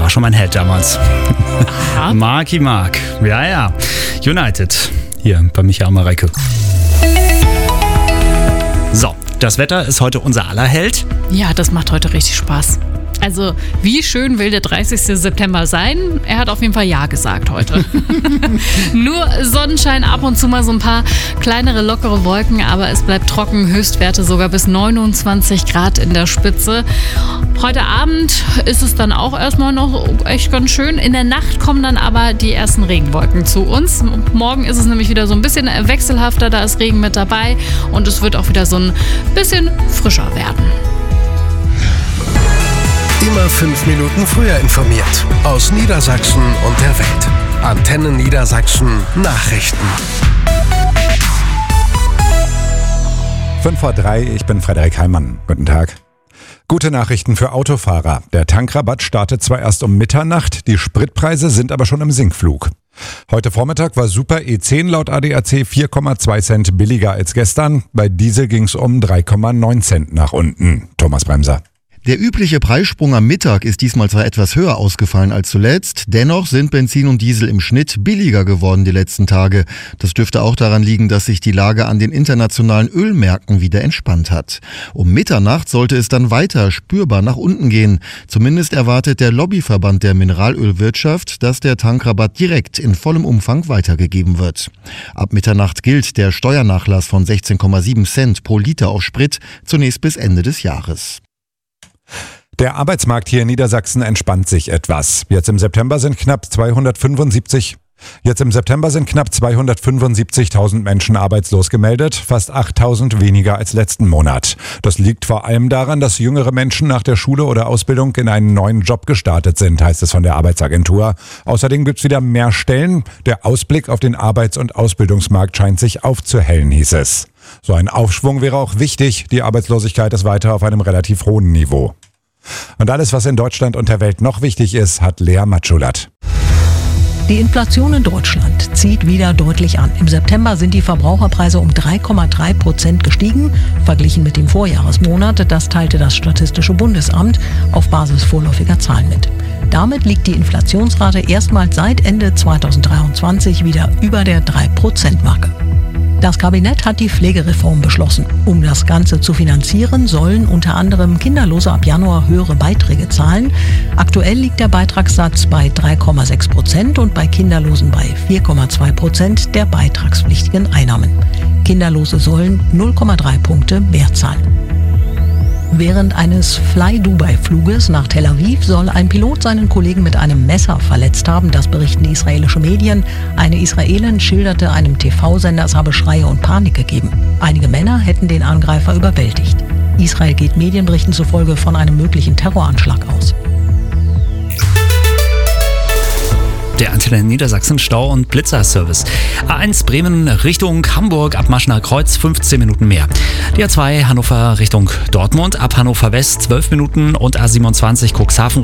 war schon mein Held damals. Aha. Marky Mark. Ja. United. Hier bei Michael Mareike. So, das Wetter ist heute unser aller Held. Ja, das macht heute richtig Spaß. Also, wie schön will der 30. September sein? Er hat auf jeden Fall Ja gesagt heute. Nur Sonnenschein, ab und zu mal so ein paar kleinere, lockere Wolken, aber es bleibt trocken, Höchstwerte sogar bis 29 Grad in der Spitze. Heute Abend ist es dann auch erstmal noch echt ganz schön. In der Nacht kommen dann aber die ersten Regenwolken zu uns. Morgen ist es nämlich wieder so ein bisschen wechselhafter, da ist Regen mit dabei und es wird auch wieder so ein bisschen frischer werden. Immer 5 Minuten früher informiert. Aus Niedersachsen und der Welt. Antenne Niedersachsen Nachrichten. 5:03 Uhr, ich bin Frederik Heimann. Guten Tag. Gute Nachrichten für Autofahrer. Der Tankrabatt startet zwar erst um Mitternacht, die Spritpreise sind aber schon im Sinkflug. Heute Vormittag war Super E10 laut ADAC 4,2 Cent billiger als gestern. Bei Diesel ging es um 3,9 Cent nach unten. Thomas Bremser. Der übliche Preissprung am Mittag ist diesmal zwar etwas höher ausgefallen als zuletzt, dennoch sind Benzin und Diesel im Schnitt billiger geworden die letzten Tage. Das dürfte auch daran liegen, dass sich die Lage an den internationalen Ölmärkten wieder entspannt hat. Um Mitternacht sollte es dann weiter spürbar nach unten gehen. Zumindest erwartet der Lobbyverband der Mineralölwirtschaft, dass der Tankrabatt direkt in vollem Umfang weitergegeben wird. Ab Mitternacht gilt der Steuernachlass von 16,7 Cent pro Liter auf Sprit zunächst bis Ende des Jahres. Der Arbeitsmarkt hier in Niedersachsen entspannt sich etwas. Jetzt im September sind knapp 275.000 Menschen arbeitslos gemeldet, fast 8.000 weniger als letzten Monat. Das liegt vor allem daran, dass jüngere Menschen nach der Schule oder Ausbildung in einen neuen Job gestartet sind, heißt es von der Arbeitsagentur. Außerdem gibt's wieder mehr Stellen. Der Ausblick auf den Arbeits- und Ausbildungsmarkt scheint sich aufzuhellen, hieß es. So ein Aufschwung wäre auch wichtig. Die Arbeitslosigkeit ist weiter auf einem relativ hohen Niveau. Und alles, was in Deutschland und der Welt noch wichtig ist, hat Lea Matschulat. Die Inflation in Deutschland zieht wieder deutlich an. Im September sind die Verbraucherpreise um 3,3% gestiegen, verglichen mit dem Vorjahresmonat. Das teilte das Statistische Bundesamt auf Basis vorläufiger Zahlen mit. Damit liegt die Inflationsrate erstmals seit Ende 2023 wieder über der 3%-Marke. Das Kabinett hat die Pflegereform beschlossen. Um das Ganze zu finanzieren, sollen unter anderem Kinderlose ab Januar höhere Beiträge zahlen. Aktuell liegt der Beitragssatz bei 3,6% und bei Kinderlosen bei 4,2% der beitragspflichtigen Einnahmen. Kinderlose sollen 0,3 Punkte mehr zahlen. Während eines Fly-Dubai-Fluges nach Tel Aviv soll ein Pilot seinen Kollegen mit einem Messer verletzt haben, das berichten die israelische Medien. Eine Israelin schilderte einem TV-Sender, es habe Schreie und Panik gegeben. Einige Männer hätten den Angreifer überwältigt. Israel geht Medienberichten zufolge von einem möglichen Terroranschlag aus. Der Antenne Niedersachsen Stau- und Blitzerservice. A1 Bremen Richtung Hamburg ab Maschener Kreuz 15 Minuten mehr. Die A2 Hannover Richtung Dortmund ab Hannover West 12 Minuten und A27 Cuxhaven